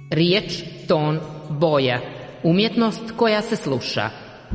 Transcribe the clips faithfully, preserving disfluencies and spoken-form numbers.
Riječ, ton, boja. Umjetnost koja se sluša.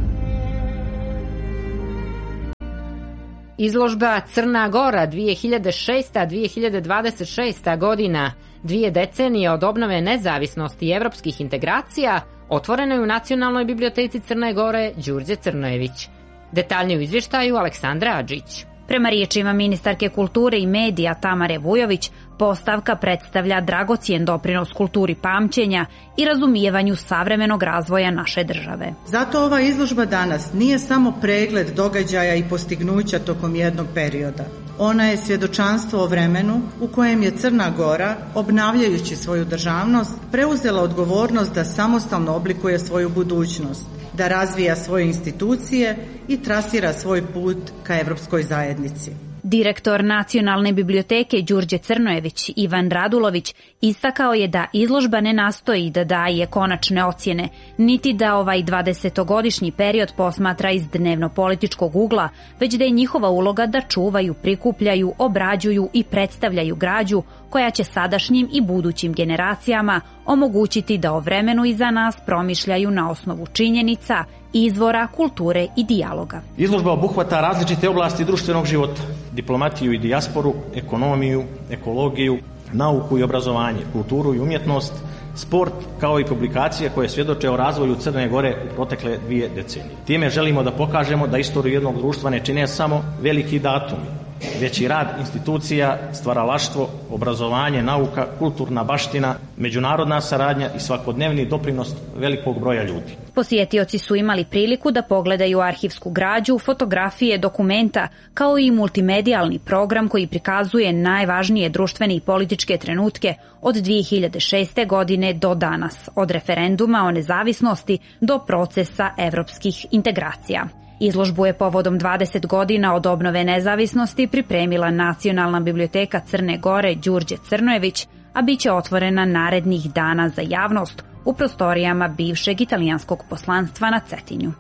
Izložba Crna Gora dvije hiljade šesta do dvije hiljade dvadeset šesta godina, dvije decenije od obnove nezavisnosti i evropskih integracija, otvorena je u Nacionalnoj biblioteci Crne Gore Đurđe Crnojević. Detaljnije u izvještaju Aleksandra Adžić. Prema riječima ministarke kulture i medija Tamare Vujović, postavka predstavlja dragocjen doprinos kulturi pamćenja i razumijevanju savremenog razvoja naše države. Zato ova izložba danas nije samo pregled događaja i postignuća tokom jednog perioda. Ona je svjedočanstvo o vremenu u kojem je Crna Gora, obnavljajući svoju državnost, preuzela odgovornost da samostalno oblikuje svoju budućnost, da razvija svoje institucije i trasira svoj put ka Evropskoj zajednici. Direktor Nacionalne biblioteke Đurđe Crnojević Ivan Radulović istakao je da izložba ne nastoji da daje konačne ocjene, niti da ovaj dvadesetogodišnji period posmatra iz dnevno-političkog ugla, već da je njihova uloga da čuvaju, prikupljaju, obrađuju i predstavljaju građu koja će sadašnjim i budućim generacijama omogućiti da o vremenu iza nas promišljaju na osnovu činjenica, izvora, kulture i dijaloga. Izložba obuhvata različite oblasti društvenog života, diplomatiju i dijasporu, ekonomiju, ekologiju, nauku i obrazovanje, kulturu i umjetnost, sport, kao i publikacije koje svjedoče o razvoju Crne Gore u protekle dvije decenije. Time želimo da pokažemo da istoriju jednog društva ne čine samo veliki datumi, već i rad institucija, stvaralaštvo, obrazovanje, nauka, kulturna baština, međunarodna saradnja i svakodnevni doprinos velikog broja ljudi. Posjetioci su imali priliku da pogledaju arhivsku građu, fotografije, dokumenta, kao i multimedijalni program koji prikazuje najvažnije društvene i političke trenutke od dvije hiljade šeste. godine do danas, od referenduma o nezavisnosti do procesa evropskih integracija. Izložbu je povodom dvadeset godina od obnove nezavisnosti pripremila Nacionalna biblioteka Crne Gore Đurđe Crnojević, a bit će otvorena narednih dana za javnost u prostorijama bivšeg italijanskog poslanstva na Cetinju.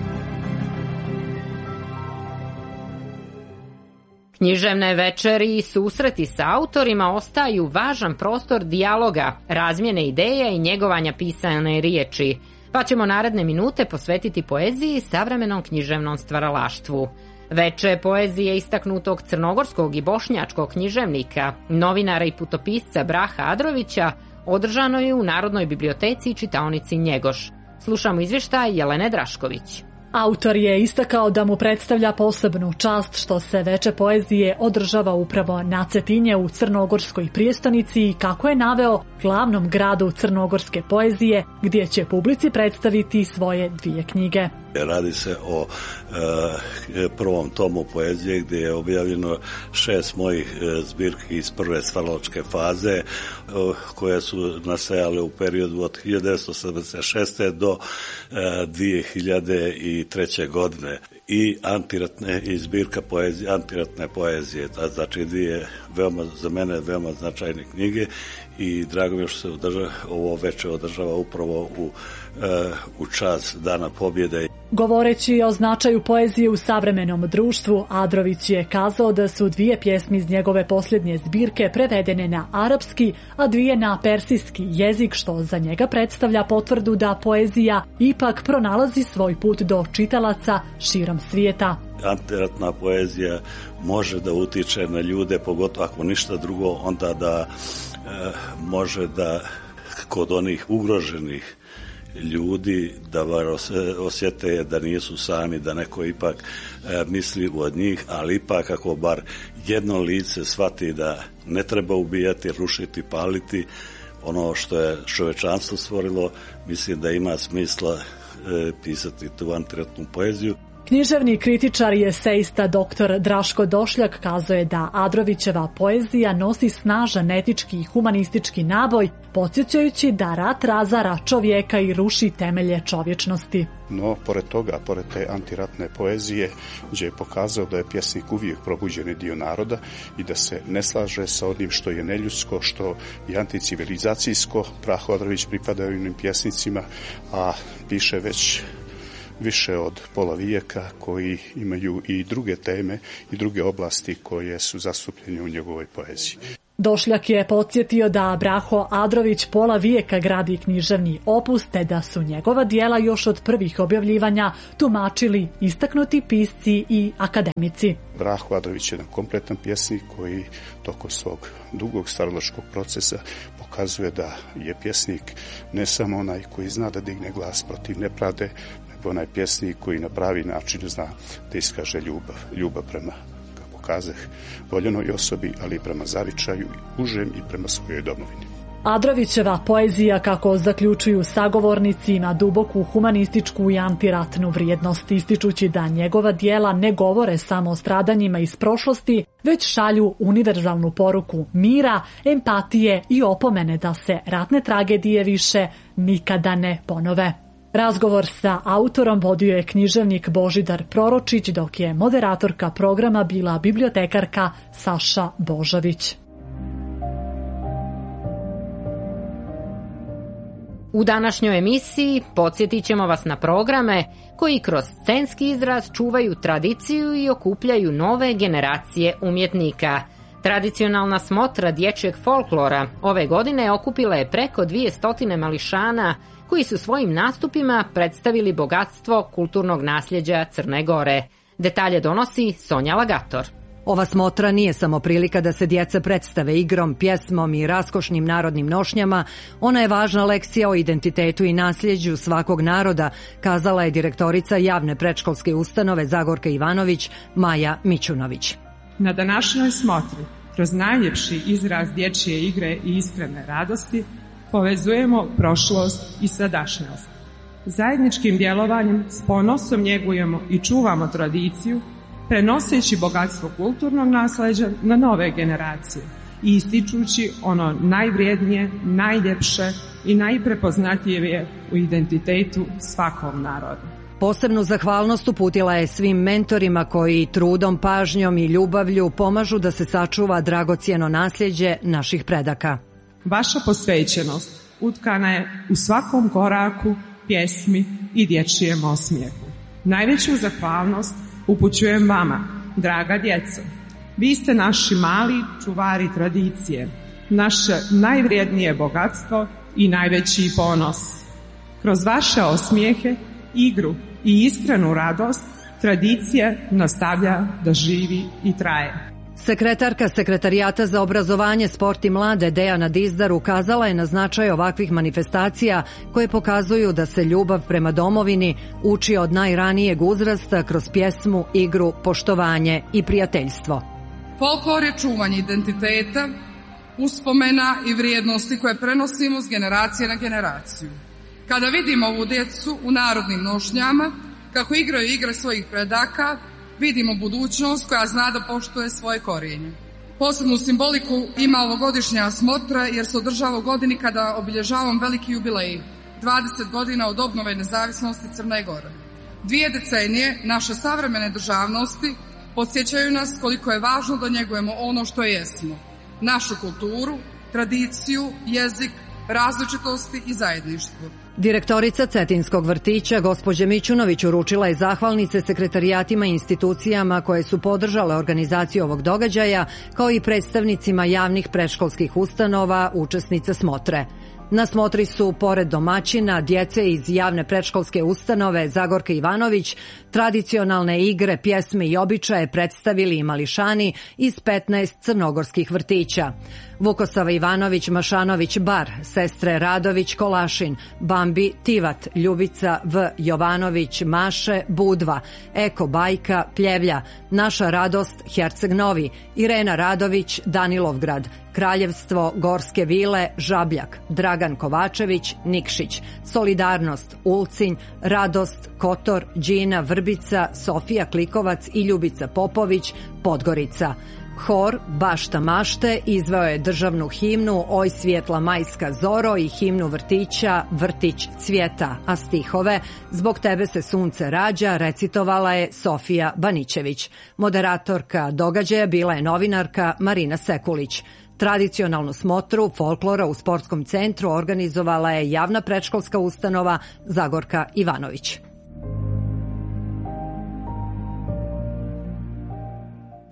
Književne večeri i susreti sa autorima ostaju važan prostor dijaloga, razmjene ideja i njegovanja pisane riječi, pa ćemo naredne minute posvetiti poeziji i savremenom književnom stvaralaštvu. Veče poezije istaknutog crnogorskog i bošnjačkog književnika, novinara i putopisca Braha Adrovića održano je u Narodnoj biblioteci i čitaonici Njegoš. Slušamo izvještaj Jelene Drašković. Autor je istakao da mu predstavlja posebnu čast što se veče poezije održava upravo na Cetinje u Crnogorskoj prijestonici i kako je naveo glavnom gradu crnogorske poezije gdje će publici predstaviti svoje dvije knjige. Radi se o e, prvom tomu poezije gdje je objavljeno šest mojih e, zbirki iz prve stvaralačke faze e, koje su nastajale u periodu od hiljadu devetsto sedamdeset šeste. do e, dvije hiljade treće. godine i antiratne i zbirka poezije, antiratne poezije, znači dvije veoma, za mene veoma značajne knjige i drago mi je što se održava, ovo veče održava upravo u, e, u čas Dana pobjede. Govoreći o značaju poezije u savremenom društvu, Adrović je kazao da su dvije pjesme iz njegove posljednje zbirke prevedene na arapski, a dvije na persijski jezik, što za njega predstavlja potvrdu da poezija ipak pronalazi svoj put do čitalaca širom svijeta. Antiratna poezija može da utiče na ljude, pogotovo ako ništa drugo, onda da e, može da kod onih ugroženih ljudi da bar osjete da nisu sami, da neko ipak e, misli od njih, ali ipak ako bar jedno lice shvati da ne treba ubijati, rušiti, paliti ono što je čovečanstvo stvorilo, mislim da ima smisla e, pisati tu antiratnu poeziju. Književni kritičar i esejista doktor Draško Došljak kazao je da Adrovićeva poezija nosi snažan etički i humanistički naboj, podsjećajući da rat razara čovjeka i ruši temelje čovječnosti. No, pored toga, pored te antiratne poezije, gdje je pokazao da je pjesnik uvijek probuđeni dio naroda i da se ne slaže sa onim što je neljudsko, što je anticivilizacijsko. Braho Adrović pripada ovim pjesnicima, a piše već više od pola vijeka, koji imaju i druge teme i druge oblasti koje su zastupljene u njegovoj poeziji. Došljak je podsjetio da Braho Adrović pola vijeka gradi književni opus, te da su njegova dijela još od prvih objavljivanja tumačili istaknuti pisci i akademici. Braho Adrović je jedan kompletan pjesnik koji tokom svog dugog stvaralačkog procesa pokazuje da je pjesnik ne samo onaj koji zna da digne glas protiv nepravde, nego onaj pjesnik koji na pravi način zna da iskaže ljubav, ljubav prema kazah voljenoj osobi, ali i prema zavičaju, užem i prema svojoj domovini. Adrovićeva poezija, kako zaključuju sagovornici, ima duboku humanističku i antiratnu vrijednost, ističući da njegova dijela ne govore samo o stradanjima iz prošlosti, već šalju univerzalnu poruku mira, empatije i opomene da se ratne tragedije više nikada ne ponove. Razgovor sa autorom vodio je književnik Božidar Proročić, dok je moderatorka programa bila bibliotekarka Saša Božović. U današnjoj emisiji podsjetit ćemo vas na programe koji kroz scenski izraz čuvaju tradiciju i okupljaju nove generacije umjetnika. Tradicionalna smotra dječjeg folklora ove godine okupila je preko dvije stotine mališana koji su svojim nastupima predstavili bogatstvo kulturnog nasljeđa Crne Gore. Detalje donosi Sonja Lagator. Ova smotra nije samo prilika da se djeca predstave igrom, pjesmom i raskošnim narodnim nošnjama, ona je važna lekcija o identitetu i nasljeđu svakog naroda, kazala je direktorica javne predškolske ustanove Zagorka Ivanović, Maja Mićunović. Na današnjoj smotri, kroz najljepši izraz dječje igre i iskrene radosti, povezujemo prošlost i sadašnjost. Zajedničkim djelovanjem s ponosom njegujemo i čuvamo tradiciju, prenoseći bogatstvo kulturnog nasleđa na nove generacije i ističući ono najvrijednije, najljepše i najprepoznatljivije u identitetu svakog naroda. Posebnu zahvalnost uputila je svim mentorima koji trudom, pažnjom i ljubavlju pomažu da se sačuva dragocjeno nasljeđe naših predaka. Vaša posvećenost utkana je u svakom koraku, pjesmi i dječjem osmijehu. Najveću zahvalnost upućujem vama, draga djeco. Vi ste naši mali čuvari tradicije, naše najvrijednije bogatstvo i najveći ponos. Kroz vaše osmijehe, igru i iskrenu radost tradicija nastavlja da živi i traje. Sekretarka Sekretarijata za obrazovanje, sport i mlade Dejana Dizdar ukazala je na značaj ovakvih manifestacija koje pokazuju da se ljubav prema domovini uči od najranijeg uzrasta kroz pjesmu, igru, poštovanje i prijateljstvo. Folklor je čuvanje identiteta, uspomena i vrijednosti koje prenosimo s generacije na generaciju. Kada vidimo ovu djecu u narodnim nošnjama, kako igraju igre svojih predaka, vidimo budućnost koja zna da poštuje svoje korijenje. Posebnu simboliku ima ovogodišnja smotra jer se održava u godini kada obilježavam veliki jubilej, dvadeset godina od obnove nezavisnosti Crne Gore. Dvije decenije naše savremene državnosti podsjećaju nas koliko je važno da njegujemo ono što jesmo, našu kulturu, tradiciju, jezik, različitosti i zajedništvo. Direktorica Cetinskog vrtića, gospođa Mićunović, uručila je zahvalnice sekretarijatima i institucijama koje su podržale organizaciju ovog događaja, kao i predstavnicima javnih predškolskih ustanova, učesnica smotre. Na smotri su, pored domaćina, djece iz javne predškolske ustanove Zagorka Ivanović, tradicionalne igre, pjesme i običaje predstavili i mališani iz petnaest crnogorskih vrtića. Vukosava Ivanović, Mašanović Bar, sestre Radović Kolašin, Bambi Tivat, Ljubica V. Jovanović Maše Budva, Eko Bajka Pljevlja, Naša radost Herceg Novi, Irena Radović Danilovgrad, Kraljevstvo Gorske Vile Žabljak, Dragan Kovačević Nikšić, Solidarnost Ulcinj, Radost Kotor, Đina Vrbica, Sofija Klikovac i Ljubica Popović Podgorica. Hor Bašta Mašte izveo je državnu himnu Oj svjetla majska zoro i himnu vrtića Vrtić cvjeta, a stihove Zbog tebe se sunce rađa recitovala je Sofija Banićević. Moderatorka događaja bila je novinarka Marina Sekulić. Tradicionalnu smotru folklora u sportskom centru organizovala je javna predškolska ustanova Zagorka Ivanović.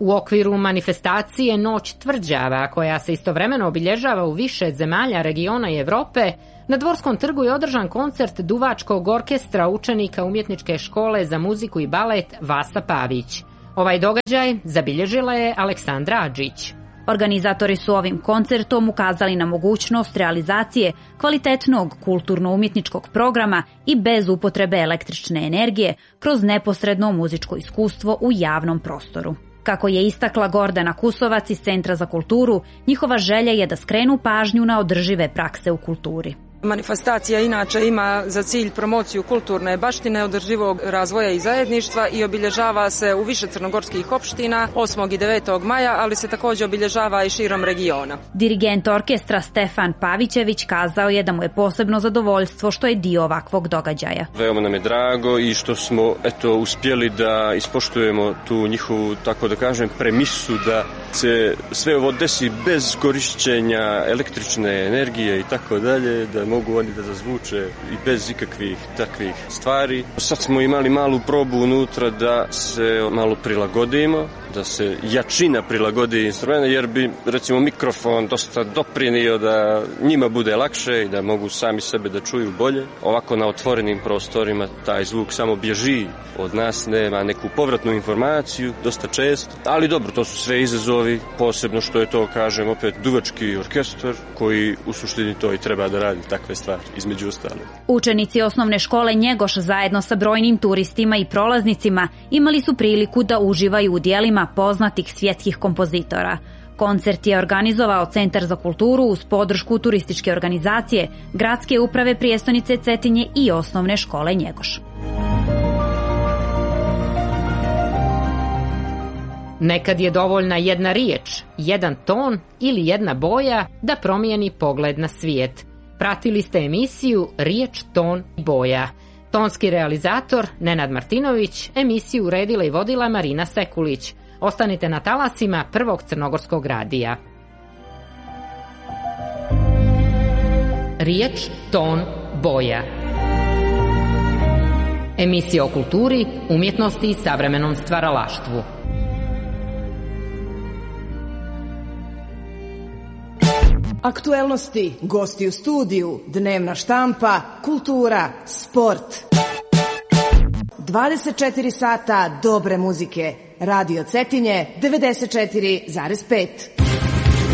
U okviru manifestacije Noć tvrđava, koja se istovremeno obilježava u više zemalja regiona i Evrope, na Dvorskom trgu je održan koncert duvačkog orkestra učenika Umjetničke škole za muziku i balet Vasa Pavić. Ovaj događaj zabilježila je Aleksandra Adžić. Organizatori su ovim koncertom ukazali na mogućnost realizacije kvalitetnog kulturno-umjetničkog programa i bez upotrebe električne energije kroz neposredno muzičko iskustvo u javnom prostoru. Kako je istakla Gordana Kusovac iz Centra za kulturu, njihova želja je da skrenu pažnju na održive prakse u kulturi. Manifestacija inače ima za cilj promociju kulturne baštine, održivog razvoja i zajedništva i obilježava se u više crnogorskih opština osmog i devetog maja, ali se također obilježava i širom regiona. Dirigent orkestra Stefan Pavićević kazao je da mu je posebno zadovoljstvo što je dio ovakvog događaja. Veoma nam je drago i što smo eto uspjeli da ispoštujemo tu njihovu, tako da kažem, premisu da se sve ovo desi bez korišćenja električne energije i tako dalje, da mogu oni da zazvuče i bez ikakvih takvih stvari. Sad smo imali malu probu unutra da se malo prilagodimo, da se jačina prilagodi instrumenta, jer bi recimo mikrofon dosta doprinio da njima bude lakše i da mogu sami sebe da čuju bolje. Ovako na otvorenim prostorima taj zvuk samo bježi od nas, nema neku povratnu informaciju dosta često, ali dobro, to su sve izazovi, posebno što je to, kažem, opet duvački orkestar koji u suštini to i treba da radi takve stvari, između ostalog. Učenici osnovne škole Njegoš zajedno sa brojnim turistima i prolaznicima imali su priliku da uživaju u dijelima poznatih svjetskih kompozitora. Koncert je organizovao Centar za kulturu uz podršku turističke organizacije, gradske uprave prijestonice Cetinje i osnovne škole Njegoš. Nekad je dovoljna jedna riječ, jedan ton ili jedna boja da promijeni pogled na svijet. Pratili ste emisiju Riječ, ton, boja. Tonski realizator Nenad Martinović, emisiju uredila i vodila Marina Sekulić. Ostanite na talasima Prvog crnogorskog radija. Riječ, ton, boja. Emisija o kulturi, umjetnosti i savremenom stvaralaštvu. Aktuelnosti, gosti u studiju, dnevna štampa, kultura, sport. dvadeset četiri sata dobre muzike. Radio Cetinje devedeset četiri zarez pet.